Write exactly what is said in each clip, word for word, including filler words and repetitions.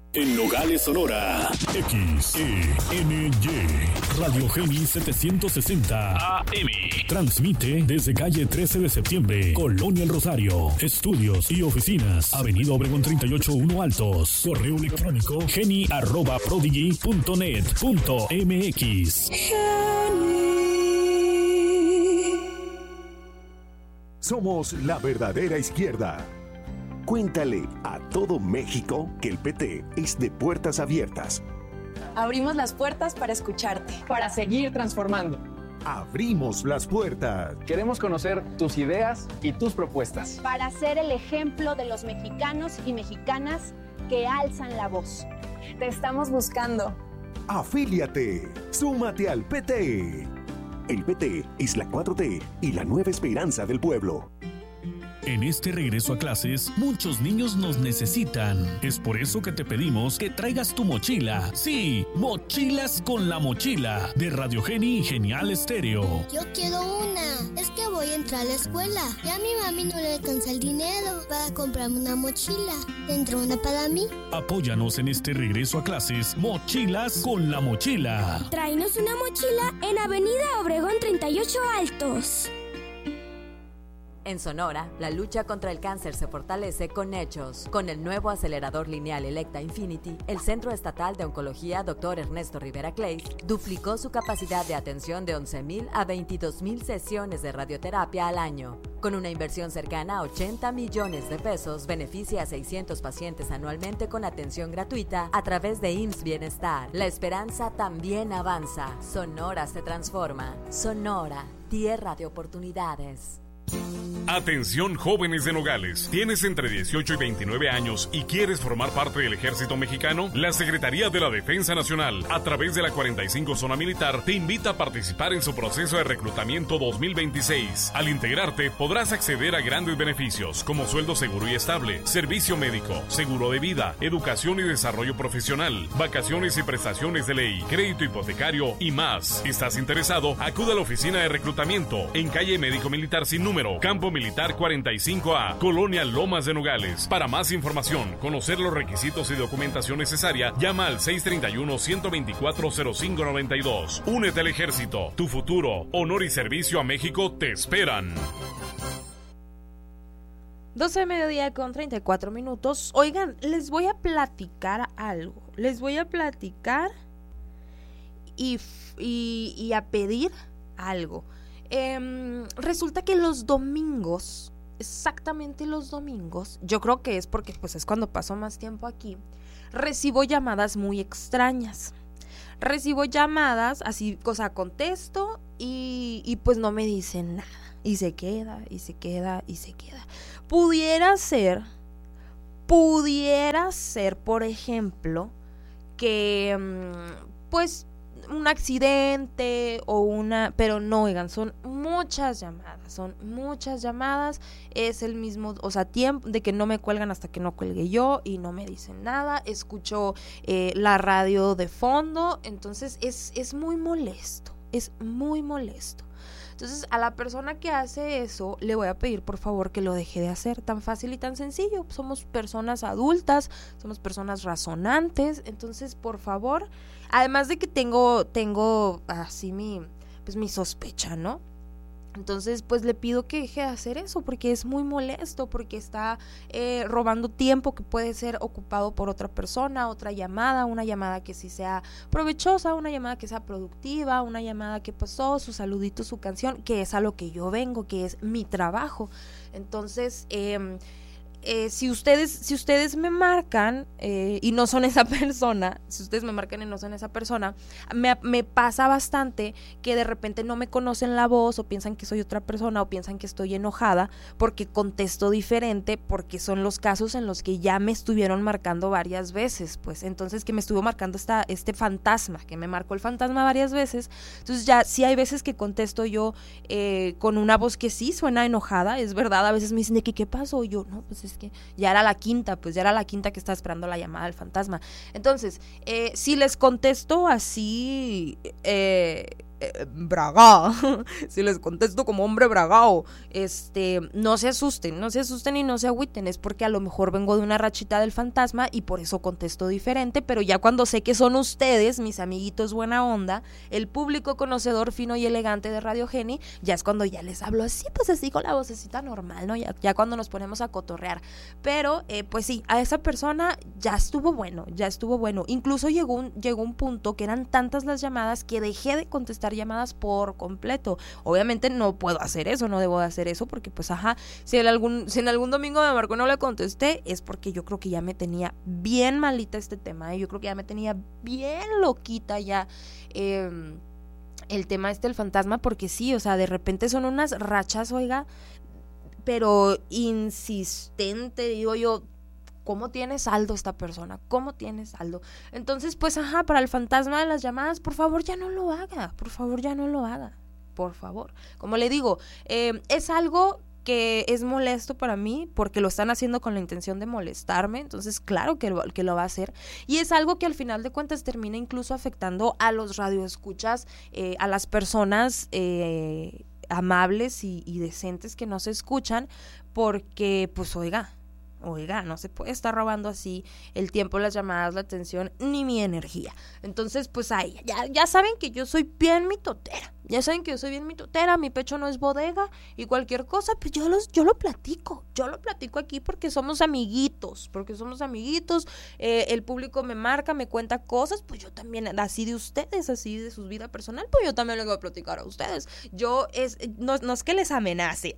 En Nogales, Sonora, X E N Y, Radio Geni setecientos sesenta A M. Transmite desde calle trece de septiembre, Colonia El Rosario. Estudios y oficinas, Avenida Obregón treinta y ocho uno Altos. Correo electrónico geni arroba prodigy punto net punto m x. Somos la verdadera izquierda. Cuéntale a todo México que el P T es de puertas abiertas. Abrimos las puertas para escucharte. Para seguir transformando. Abrimos las puertas. Queremos conocer tus ideas y tus propuestas. Para ser el ejemplo de los mexicanos y mexicanas que alzan la voz. Te estamos buscando. Afíliate. Súmate al P T. El P T es la cuatro T y la nueva esperanza del pueblo. En este regreso a clases, muchos niños nos necesitan. Es por eso que te pedimos que traigas tu mochila. Sí, Mochilas con la Mochila, de Radio Geni Genial Estéreo. Yo quiero una. Es que voy a entrar a la escuela. Ya a mi mami no le alcanza el dinero para comprarme una mochila. ¿Tendrá una para mí? Apóyanos en este regreso a clases, Mochilas con la Mochila. Tráenos una mochila en Avenida Obregón treinta y ocho Altos. En Sonora, la lucha contra el cáncer se fortalece con hechos. Con el nuevo acelerador lineal Electa Infinity, el Centro Estatal de Oncología doctor Ernesto Rivera Clays duplicó su capacidad de atención de once mil a veintidós mil sesiones de radioterapia al año. Con una inversión cercana a ochenta millones de pesos, beneficia a seiscientos pacientes anualmente con atención gratuita a través de I M S S Bienestar. La esperanza también avanza. Sonora se transforma. Sonora, tierra de oportunidades. Atención jóvenes de Nogales, ¿tienes entre dieciocho y veintinueve años y quieres formar parte del Ejército Mexicano? La Secretaría de la Defensa Nacional, a través de la cuarenta y cinco Zona Militar, te invita a participar en su proceso de reclutamiento dos mil veintiséis. Al integrarte, podrás acceder a grandes beneficios como sueldo seguro y estable, servicio médico, seguro de vida, educación y desarrollo profesional, vacaciones y prestaciones de ley, crédito hipotecario y más. ¿Estás interesado? Acude a la oficina de reclutamiento en calle Médico Militar sin número, Campo Militar cuarenta y cinco A, Colonia Lomas de Nogales. Para más información, conocer los requisitos y documentación necesaria, llama al seis tres uno, uno dos cuatro, cero cinco nueve dos. Únete al ejército. Tu futuro, honor y servicio a México te esperan. doce de mediodía con treinta y cuatro minutos. Oigan, les voy a platicar algo. Les voy a platicar y, y, y a pedir algo. Eh, resulta que los domingos, exactamente los domingos, yo creo que es porque pues es cuando paso más tiempo aquí, recibo llamadas muy extrañas. Recibo llamadas, así, o sea, contesto y, y pues no me dicen nada. Y se queda, y se queda, y se queda. Pudiera ser, pudiera ser, por ejemplo, que pues un accidente o una, pero no, oigan, son muchas llamadas, son muchas llamadas, es el mismo, o sea, tiempo de que no me cuelgan hasta que no cuelgue yo y no me dicen nada, escucho eh, la radio de fondo, entonces es, es muy molesto, es muy molesto. Entonces, a la persona que hace eso, le voy a pedir, por favor, que lo deje de hacer. Tan fácil y tan sencillo. Somos personas adultas, somos personas razonantes. Entonces, por favor, además de que tengo, tengo así mi, pues mi sospecha, ¿no? Entonces, pues le pido que deje de hacer eso porque es muy molesto, porque está eh, robando tiempo que puede ser ocupado por otra persona, otra llamada, una llamada que sí sea provechosa, una llamada que sea productiva, una llamada que pasó, su saludito, su canción, que es a lo que yo vengo, que es mi trabajo. Entonces, eh, Eh, si ustedes si ustedes me marcan eh, y no son esa persona, si ustedes me marcan y no son esa persona, me, me pasa bastante que de repente no me conocen la voz o piensan que soy otra persona o piensan que estoy enojada porque contesto diferente, porque son los casos en los que ya me estuvieron marcando varias veces, pues entonces que me estuvo marcando esta, este fantasma, que me marcó el fantasma varias veces, entonces ya sí hay veces que contesto yo eh, con una voz que sí suena enojada, es verdad, a veces me dicen de que ¿qué pasó? Y yo, no, pues es que ya era la quinta, pues ya era la quinta que estaba esperando la llamada del fantasma. Entonces, eh, si les contesto así, eh, eh, bragada, si les contesto como hombre bragao, este, no se asusten, no se asusten y no se agüiten, es porque a lo mejor vengo de una rachita del fantasma y por eso contesto diferente, pero ya cuando sé que son ustedes, mis amiguitos buena onda, el público conocedor fino y elegante de Radio Geni, ya es cuando ya les hablo así, pues así con la vocecita normal, ¿no? Ya, ya cuando nos ponemos a cotorrear, pero eh, pues sí, a esa persona ya estuvo bueno, ya estuvo bueno, incluso llegó un, llegó un punto que eran tantas las llamadas que dejé de contestar llamadas por completo. Obviamente no puedo hacer eso, no debo de hacer eso porque pues ajá, si en algún, si en algún domingo me marcó y no le contesté, es porque yo creo que ya me tenía bien malita este tema, ¿eh? Yo creo que ya me tenía bien loquita ya eh, el tema este del fantasma, porque sí, o sea, de repente son unas rachas, oiga, pero insistente, digo yo, ¿cómo tiene saldo esta persona? ¿Cómo tiene saldo? Entonces, pues, ajá, para el fantasma de las llamadas, por favor, ya no lo haga. Por favor, ya no lo haga. Por favor. Como le digo, eh, es algo que es molesto para mí porque lo están haciendo con la intención de molestarme. Entonces, claro que lo, que lo va a hacer. Y es algo que al final de cuentas termina incluso afectando a los radioescuchas, eh, a las personas eh, amables y, y decentes que no se escuchan porque, pues, oiga, Oiga, no se puede estar robando así el tiempo, las llamadas, la atención, ni mi energía. Entonces, pues ahí, ya, ya saben que yo soy bien mitotera. Ya saben que yo soy bien mitotera, mi pecho no es bodega y cualquier cosa, pues yo, los, yo lo platico. Yo lo platico aquí porque somos amiguitos, porque somos amiguitos. Eh, el público me marca, me cuenta cosas, pues yo también, así de ustedes, así de su vida personal, pues yo también les voy a platicar a ustedes. Yo, es no, no es que les amenace,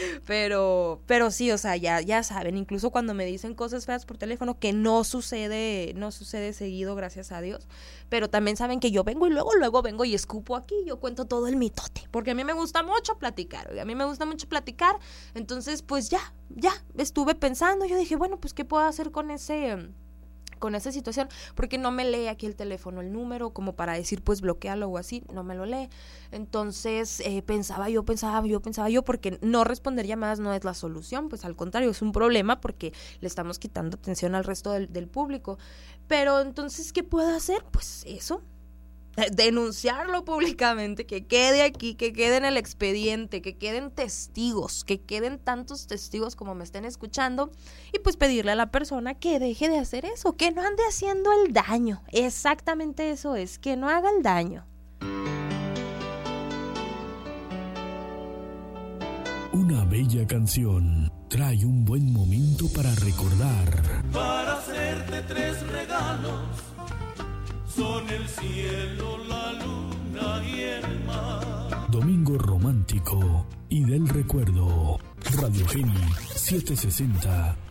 pero, pero sí, o sea, ya, ya saben, incluso cuando me dicen cosas feas por teléfono, que no sucede, no sucede seguido, gracias a Dios, pero también saben que yo vengo y luego, luego vengo y escupo aquí, yo cuento todo el mitote, porque a mí me gusta mucho platicar, a mí me gusta mucho platicar, entonces pues ya, ya, estuve pensando, yo dije, bueno, pues ¿qué puedo hacer con ese... con esa situación, porque no me lee aquí el teléfono, el número, como para decir, pues bloquealo o así, no me lo lee. Entonces, eh, pensaba yo, pensaba yo, pensaba yo, porque no responder llamadas no es la solución, pues al contrario, es un problema porque le estamos quitando atención al resto del, del público. Pero entonces, ¿qué puedo hacer? Pues eso, denunciarlo públicamente, que quede aquí, que quede en el expediente, que queden testigos, que queden tantos testigos como me estén escuchando, y pues pedirle a la persona que deje de hacer eso, que no ande haciendo el daño. Exactamente eso es, que no haga el daño. Una bella canción trae un buen momento para recordar. Para hacerte tres regalos son el cielo, la luna y el mar. Domingo romántico y del recuerdo. Radio Geni setecientos sesenta